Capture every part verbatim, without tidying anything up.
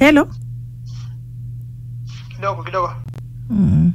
Hello. Kidogo kidogo. Mm.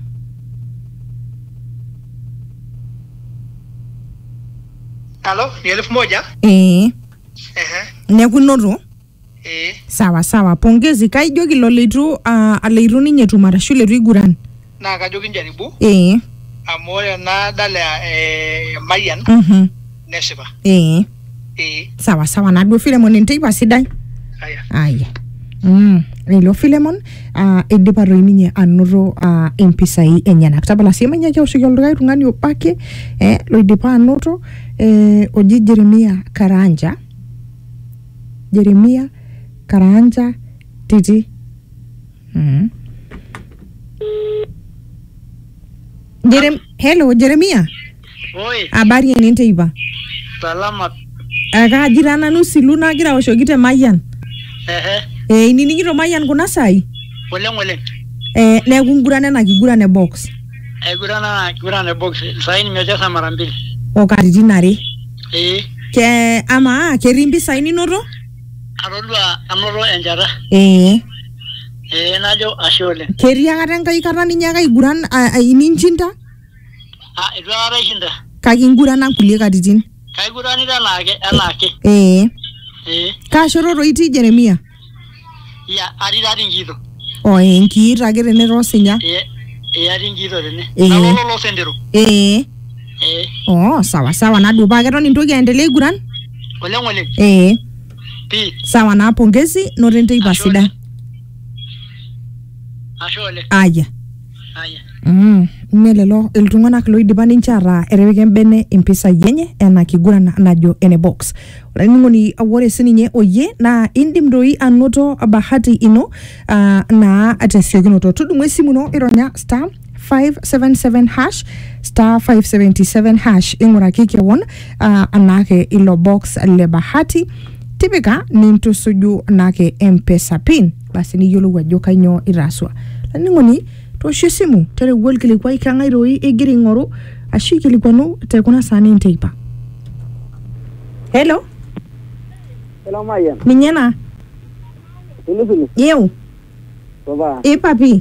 Halo, ni elfu moja? Eh. Ehe. Nekunoto? Eh. Sawa sawa. Pongezi kaijoki lo leitu uh, aleitu ninye tumarashu leitu iguran. Na kajoki njaribu. Eh. Amu ore ena dala eh Mayan. Mhm. Nesipa. Eh. Eh. Sawa sawa naduo Filemon enteipa sidai. Aya. Aya. Mm. Ilo Filemon uh, idipa toi ninye anoto uh, impisai enyenak. Tabala sii manyaki aoshoki oldukai tung'ani obake eh, loidipa anoto eh, oji Jeremia Karanja. Jeremia Karanja Titi. Mm. Jerem Hello Jeremia. Oi. Habari ene nteipa? Salama. Akagira nanu silu nagira aoshoki te Mayan. Ehe. Eh inining'ito Mayan kuna sai? Oleng oleng. Eh neeku nguran ena kiguran e box. Aigurana kigurana box. Sai nimecheza mara mbili. O katitin are. Eh. Ke ama ketii mpisai ninoto? Atodua anoto enchata. Eh. Eh najo ashe oleng. Ketii akata enkai kata ninyaaka aiguran ininjinda? Ah, itu akata ishinda. Kake ingurana nkulie katitin. Kaiguranita anaake anaake. Eh. Eh. Kaashoto toi itii Jeremia? Ya, ari tadi nkito. O enkiit ake tenetoo sinya? Eh, eh ari nkito tene. Eh. Nalolo lo sendero. Eh. Eh. Oh, sawa sawa naduo paa keton intoki aendelea aiguran? Oleng oleng. Eh. Pi. Sawa naa pongezi noto enteipa Ashe sidai. Ashe oleng. Aya. Aya. Mm, melelo iltung'anak loidipa ninche ataa ereweki embene impisai enye ena kiguran najo ene box. Olainining'oni ore sininye oyie naa indim doi anoto bahati ino uh, naa tesiokinoto. Tudumu esimu ino ironya star five seven seven hash star five seven seven hash ing'uraki kewon uh, anake ilo box le bahati tipika nintusuju nake M-Pesa pin basi niyiolou ajo kanyoo itaaswa. Olainining'oni toosho esimu terewua orkilikwai kang'ae toi egira aing'oru ashu aikilikwanu tekuna saani enteipa. Hello. Hello Mayan. Ninye naa? Pilipili. Yeu. Baba. Eh papi.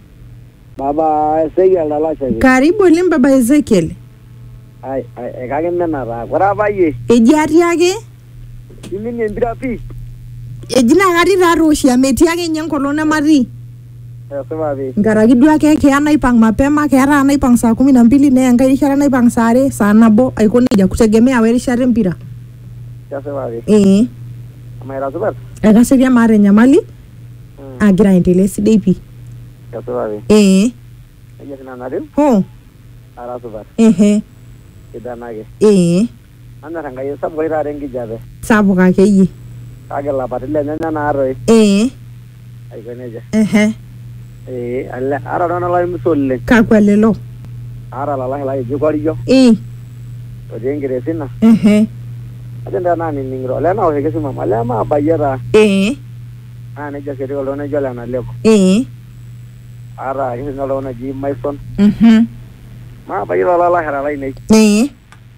Baba Ezekiel Dalasha. Karibu oleng baba Ezekiel. Ai ai kake menata. Ore apa yie. Eji atii ake? Iminie empira pi. Eji naa katii taatooshi amu etii ake ninye enkolong nematii. Esipa pi. Nkaraki duo ake keya naipang' mapema, keeta naipang' saa kumi na mbili neya enkae rishata naipang' saa are, saa nabo aiko nejia kutegemea werishata empira. Esipa pi. Eh. Amaira supat. Ekaserian maata enyamali. Agira aendelea esidai pi. Esipa pi. Eh. Nejia sinanatiu. Ho. Ara supat. Ehe. Kidanake. Eh. Anyor enkai sapuk taata enkijape. Sapuk akeyie. Kake lapaitin lenyenak naatoi. Eh. Aiko nejia. Ehe. Eh, ale ara nanu olaimiso oleng. Kakwa lelo? Ara lalashe lai eji Korio. Eh. Otii Enkiresina. Ehe. Ajo ntaa nanining'ito. Olee naoshoki esimu amu olee maabayie taa. Eh. Naa nejia sii etiu oltung'ani ojo Ole Nalepo. Eh. Aata ake sinye oltung'ani oji Maison. Mhm. Maabayie loolalashera lainei. Eh.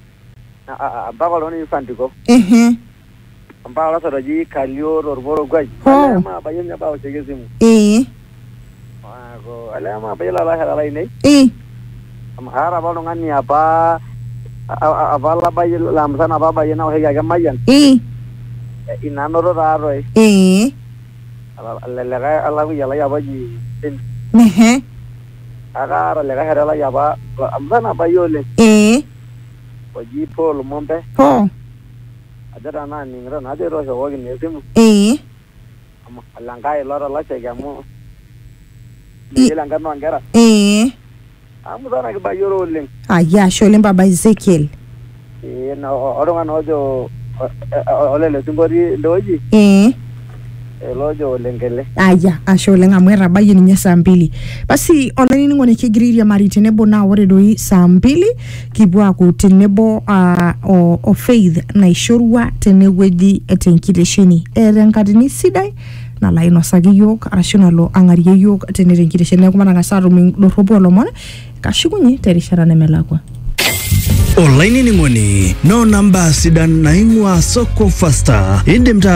Mpaka oltung'ani Sandiko. Ehe. Mpaka olasot oji Kalio torporokwai. Oh. Olee maabayie ninye paoshoki esimu. Eh. Neeku olee maabayie loolalashera lainei. Eh. Amu kaata apa oltung'ani apa apa labayie lamusana apa abayie naoshoki ake Mayian. Eh. Ina noto taatoi. Eh. Lelekae alakuya lai apa oji Ehe. akaata likae shore lai apa amusana abayie oleng. Eh. Oji Paul Mombe. Ho. Ajo tenaa ning'ito najo etooshokoki naa esimu. Eh. Amu olenkae lotalasheki amu meyiolo enkarna oonkera. Eh. Amusana kibayioro oleng. Aya ashe oleng baba Ezekiel. Ee na oltung'ani ojo olele sinkoti indewoji. Eh. Elojo Olengele. Aya ashe oleng amu etabayie ninye saa mbili. Basi olainining'oni kigira airiamari tenebo naa ore doi saa mbili kipuo aaku tenebo uh, o, o Faith naishorua tenewueji tenkitesheni. Eeta enkatini sidai nalo ainosaki yiok arashu nalo ang'arie yiok tene tenkitesheni. Neeku matang'asa aatum dorropu olomon kashukunye terishata nemelakwa. Olainining'oni noo namba sidan naing'ua Soko Fasta. Indim